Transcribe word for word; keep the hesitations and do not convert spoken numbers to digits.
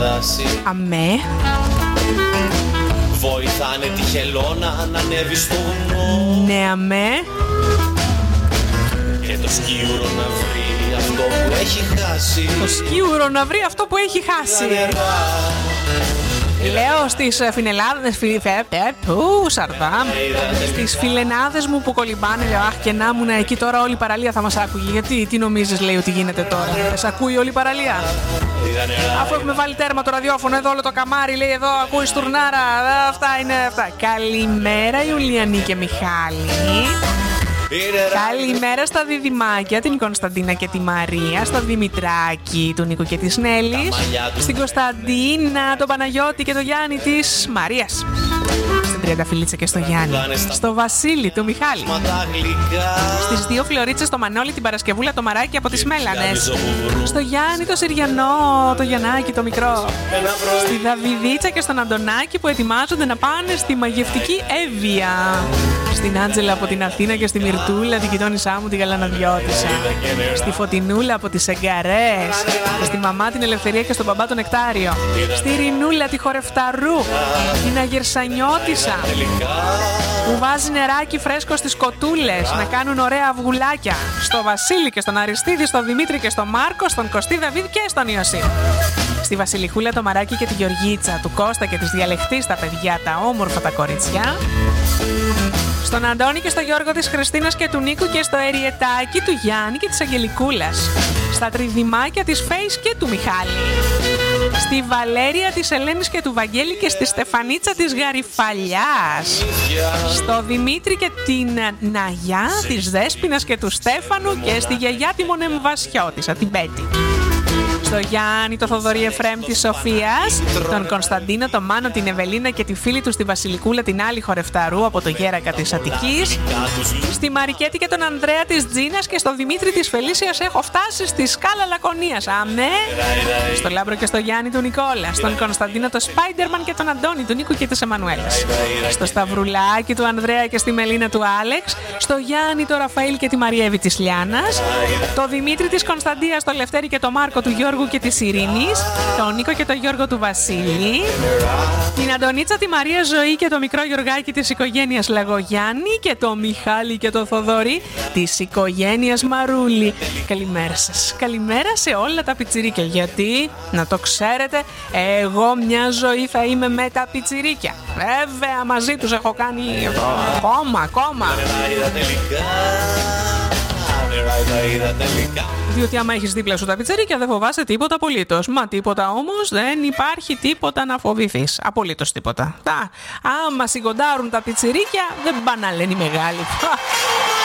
δάση. Αμέ. Βοηθάνε τη χελώνα να ανέβει στο βουνό. Ναι, αμέ. Και το σκιούρο να βρει αυτό που έχει χάσει. Το σκιούρο να βρει αυτό που έχει χάσει. Λέω στις φινελάδες, πού σαρδάμ, στις φιλενάδες μου που κολυμπάνε, λέω αχ και να ήμουν εκεί τώρα όλη η παραλία θα μας άκουγε. Γιατί, τι νομίζεις, λέει, ότι γίνεται τώρα? Δεν σ' ακούει όλη η παραλία? Αφού έχουμε βάλει τέρμα το ραδιόφωνο, εδώ όλο το καμάρι, λέει εδώ ακούει στουρνάρα, αυτά είναι αυτά. Καλημέρα Ιουλιανή και Μιχάλη. Καλημέρα στα διδυμάκια, την Κωνσταντίνα και τη Μαρία, στο Δημητράκη, του Νίκου και της Νέλης, στην Κωνσταντίνα, τον Παναγιώτη και τον Γιάννη της Μαρίας, στην Τριανταφυλλίτσα και στο Γιάννη, στο Βασίλη, του Μιχάλη, στις δύο Φλωρίτσες, το Μανώλη, την Παρασκευούλα, το Μαράκι από τις Μέλανες, στο Γιάννη, το Συριανό, το Γιαννάκι, το μικρό, στη Δαβιδίτσα και στον Αντωνάκη που ετοιμάζονται να πάνε στη μαγευτική Εύβοια, στην Άντζελα από την Αθήνα και στη Μυρτούλα, την γειτόνισά μου, την Γαλαναδιώτισσα, στη Φωτεινούλα από τις Εγκαρές, στη μαμά την Ελευθερία και στον μπαμπά τον Νεκτάριο, στη Ρινούλα τη Χορευταρού, την Αγερσανιώτισσα που βάζει νεράκι φρέσκο στις κοτούλες να κάνουν ωραία αυγουλάκια, στο Βασίλη και στον Αριστίδη, στον Δημήτρη και στον Μάρκο, στον Κωστή Δαβίδ και στον Ιωσή, στη Βασιλιχούλα το Μαράκι και τη Γεωργίτσα, του Κώστα και της Διαλεχτής, τα παιδιά, τα όμορφα τα κοριτσιά, στον Αντώνη και στο Γιώργο της Χριστίνας και του Νίκου και στο Εριετάκι του Γιάννη και της Αγγελικούλας, στα Τριδημάκια της Φέης και του Μιχάλη, στη Βαλέρια της Ελένης και του Βαγγέλη και στη Στεφανίτσα της Γαριφαλιάς, στο Δημήτρη και την Ναγιά της Δέσποινας και του Στέφανου και στη γιαγιά τη Μονεμβασιώτισσα, την Πέτη, στο Γιάννη, το Θοδωρή Εφραίμ της Σοφίας, τον Κωνσταντίνο, τον Μάνο, την Ευελίνα και τη φίλη του στη Βασιλικούλα, την άλλη Χορευταρού από το Γέρακα της Αττικής, στη Μαρικέτη και τον Ανδρέα της Τζίνας και στο Δημήτρη της Φελίσιας έχω φτάσει στη Σκάλα Λακωνίας. Αμέ! Στο Λάμπρο και στο Γιάννη του Νικόλα, στον Κωνσταντίνο το Σπάιντερμαν και τον Αντώνη του Νίκου και της Εμμανουέλας, στο Σταυρουλάκι του Ανδρέα και στη Μελίνα του Άλεξ, στο Γιάννη, το Ραφαήλ και τη Μαριέβη της Λιάνας, το Δημήτρη της Κωνσταντίας, το Λευτέρη και το Μάρκο του Γιώργου και της Ειρήνης, τον Νίκο και τον Γιώργο του Βασίλη, την Αντωνίτσα, τη Μαρία Ζωή και το μικρό Γιωργάκι της οικογένειας Λαγογιάννη και το Μιχάλη και το Θοδωρή της οικογένειας Μαρούλη. Καλημέρα σας. Καλημέρα σε όλα τα πιτσιρίκια, γιατί να το ξέρετε, εγώ μια ζωή θα είμαι με τα πιτσιρίκια. Βέβαια μαζί τους έχω κάνει ακόμα, ακόμα. Διότι άμα έχεις δίπλα σου τα πιτσιρίκια δεν φοβάσαι τίποτα απολύτως. Μα τίποτα όμως, δεν υπάρχει τίποτα να φοβηθείς. Απολύτως τίποτα. Τα, άμα συγκοντάρουν τα πιτσιρίκια δεν πάνε να λένε οι μεγάλοι.